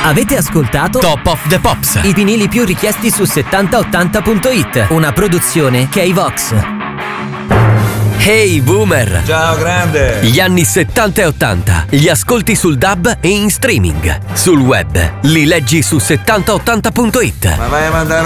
Avete ascoltato Top of the Pops. i vinili più richiesti su 7080.it, una produzione K-Vox. Hey Boomer! Ciao grande! Gli anni 70 e 80 li ascolti sul DAB e in streaming. Sul web li leggi su 7080.it. Ma vai a mandare